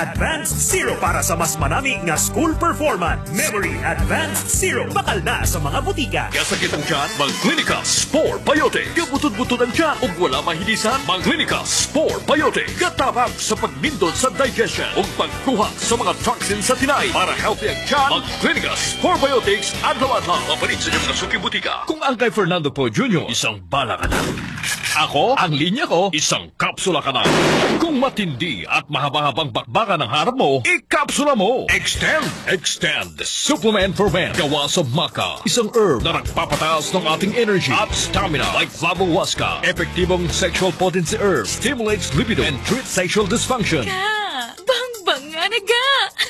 Advanced Zero para sa mas manami nga school performance. Memory Advanced Zero. Bakal na sa mga butika. Kasakit ang tiyan, Mag-Clinica Spore Biotic. Kabutod-butod ang tiyan ug wala mahilisan, Mag-Clinica Spore Biotic. Katabang sa pagmindot sa digestion ug pagkuha sa mga toxins sa tinay. Para healthy ang tiyan, Mag-Clinica Spore Biotics adlaw-adlaw. Mapalit sa inyong kasuki butika. Kung ang kay Fernando Po Jr., isang bala ka na. Ako, ang linya ko, isang kapsula ka na. Kung matindi at mahaba-habang bakbakan ang harap mo, ikapsula mo. Extend Supplement for Men. Gawa sa maca, isang herb na nagpapataas ng ating energy at stamina like Flavohuasca. Epektibong sexual potency herb, stimulates libido and treats sexual dysfunction. Bang nga naga!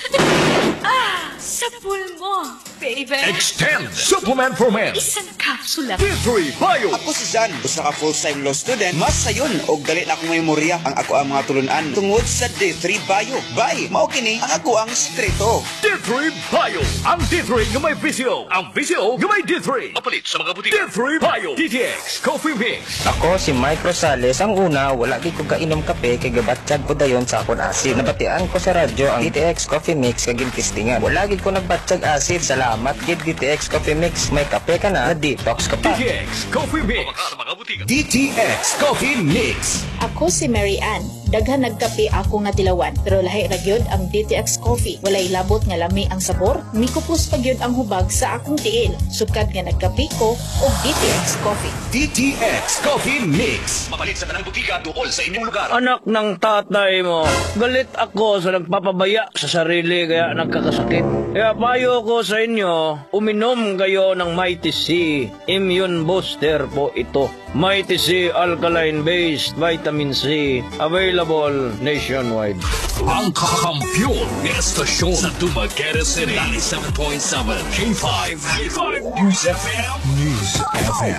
Sa pool mo, baby! Extend Supplement for Men. Isang kapsula. D3 Bio. Ako si Jan, usa ka full-time law student. Mas sayon og dali na akong memorya ang ako ang mga tulunan tungod sa D3 Bio. Bye, mao kini ang ako ang strito. D3 Bio. Ang D3 nga may visio. Ang visio nga may D3. Mapalit sa mga butika. D3 Bio. DTX Coffee Mix. Ako si Mike Rosales. Ang una, wala gid ko kainom kape kay gabatsyag ko dayon sa akon asid. Nabatian ko sa radyo ang DTX Coffee Mix kag gintistingan. Wala gid ko nagbatsyag asid. Salamat gid DTX Coffee Mix. May kape ka na detox ka pa. DTX Coffee Mix. Mga butika. DTX Coffee Mix. Ako si Mary Ann. Daghan nagkape ako nga tilawan, pero lahi ra gyud ang DTX Coffee. Walay labot nga lami ang sabor, mikupos pa gyud ang hubag sa akong tiil. Sukad nga nagkape ko og DTX Coffee. DTX Coffee Mix. Mapalit sa tanang butika dool sa inyong lugar. Anak ng tatay mo, galit ako sa nagpapabaya sa sarili kaya nagkakasakit. Kaya payo ko sa inyo, uminom kayo ng Mighty C. Immune booster po ito. Mighty C Alkaline Based Vitamin C. Available nationwide. Ang kakampiyon ng estasyon sa Dumaguete City. 97.7 K5. News FM.